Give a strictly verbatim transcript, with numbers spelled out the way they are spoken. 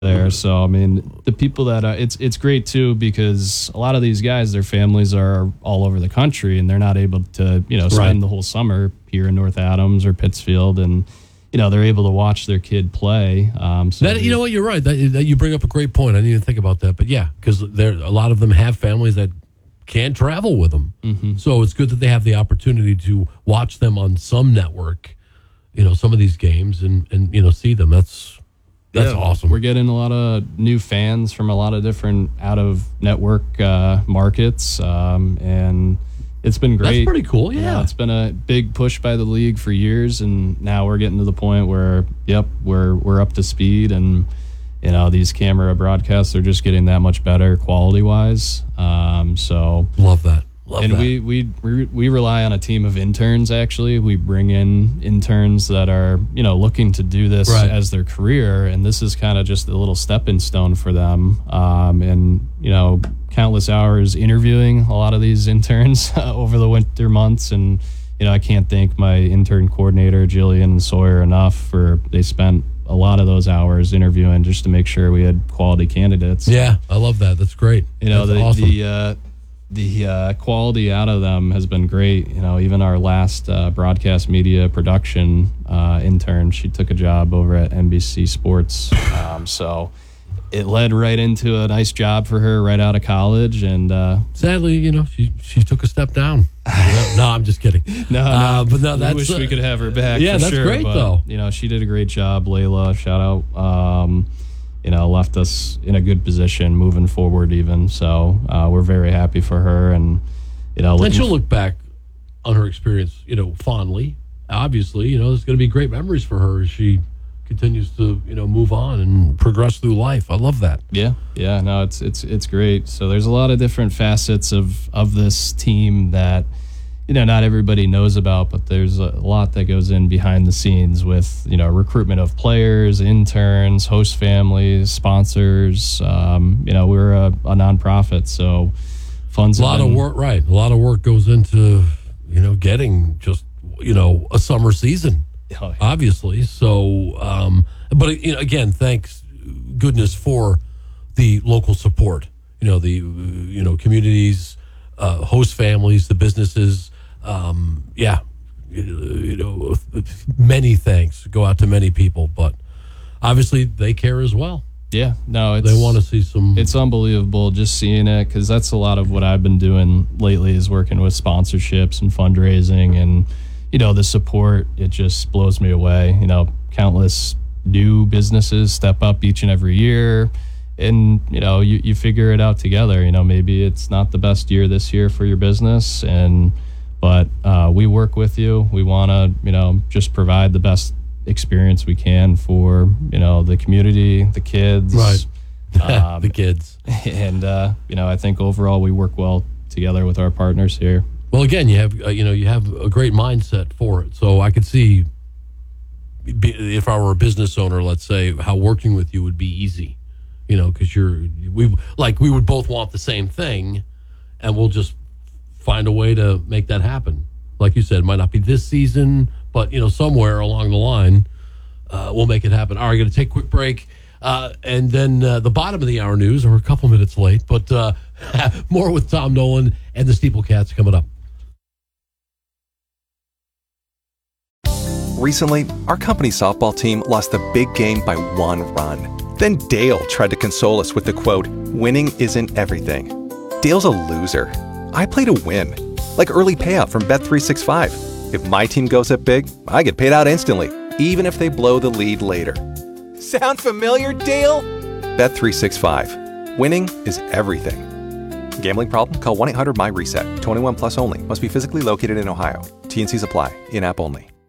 there. So I mean, the people that uh, it's it's great too, because a lot of these guys, their families are all over the country, and they're not able to you know spend Right. the whole summer here in North Adams or Pittsfield, and you know they're able to watch their kid play. Um, so That, you know what, you're right. That, that you bring up a great point. I didn't even think about that, but yeah, because there a lot of them have families that can't travel with them, Mm-hmm. so it's good that they have the opportunity to watch them on some network. You know, some of these games and and you know see them. That's that's Yeah, awesome. We're getting a lot of new fans from a lot of different out of network uh, markets, um, and it's been great. That's pretty cool. You know, Yeah, it's been a big push by the league for years, and now we're getting to the point where, yep, we're we're up to speed, and you know these camera broadcasts are just getting that much better quality wise. Um, so love that. Love and that. we, we we we rely on a team of interns. Actually, we bring in interns that are you know looking to do this Right. as their career, and this is kind of just a little stepping stone for them. Um, and you know, countless hours interviewing a lot of these interns over the winter months, and you know, I can't thank my intern coordinator Jillian and Sawyer enough for they spent a lot of those hours interviewing just to make sure we had quality candidates. Yeah, I love that. That's great. You know, That's the awesome. the uh, the uh, quality out of them has been great. You know, even our last uh, broadcast media production uh, intern, she took a job over at N B C Sports. Um, so it led right into a nice job for her right out of college. And uh, Sadly, you know, she she took a step down. no, no, I'm just kidding. no, no, Uh, but no, we that's wish uh, we could have her back. yeah, for that's sure, great, but, though. You know, she did a great job. Layla, shout out. Um, you know, left us in a good position moving forward. Even so, uh, we're very happy for her, and you know, And looking she'll look back on her experience, you know, fondly. Obviously, you know, there's going to be great memories for her as she continues to, you know, move on and progress through life. I love that. Yeah, yeah, no, it's it's it's great. So there's a lot of different facets of of this team that you know not everybody knows about, but there's a lot that goes in behind the scenes with you know recruitment of players, interns, host families, sponsors. Um, you know, we're a, a nonprofit, so funds. A lot have of been- work, right? A lot of work goes into, you know, getting just, you know, a summer season. Oh, yeah. Obviously. So, um, but you know, again, thanks goodness for the local support. You know, the uh, you know communities, uh, host families, the businesses. Um, yeah, you, you know, many thanks go out to many people, but obviously they care as well. Yeah, no, it's They want to see some. It's unbelievable just seeing it, because that's a lot of what I've been doing lately is working with sponsorships and fundraising, and you know the support. It just blows me away. You know, countless new businesses step up each and every year, and you know you, you figure it out together. You know, maybe it's not the best year this year for your business, and but uh, we work with you. We want to you know just provide the best experience we can for you know the community, the kids, Right. um, the kids. and uh, you know I think overall we work well together with our partners here. Well, again, you have uh, you know you have a great mindset for it. So I could see be- if I were a business owner, let's say, how working with you would be easy. You know, because you're we like we would both want the same thing, and we'll just find a way to make that happen. Like you said, it might not be this season, but you know somewhere along the line, uh, we'll make it happen. All right, going to take a quick break. Uh, and then uh, the bottom of the hour news, or a couple minutes late, but uh, more with Tom Nolan and the Steeple Cats coming up. Recently, our company softball team lost a big game by one run. Then Dale tried to console us with the quote, "Winning isn't everything." Dale's a loser. I play to win. Like early payout from Bet three sixty-five. If my team goes up big, I get paid out instantly, even if they blow the lead later. Sound familiar, Dale? Bet three sixty-five. Winning is everything. Gambling problem? Call one eight hundred M Y RESET. twenty-one plus only. Must be physically located in Ohio. T N Cs apply. In-app only.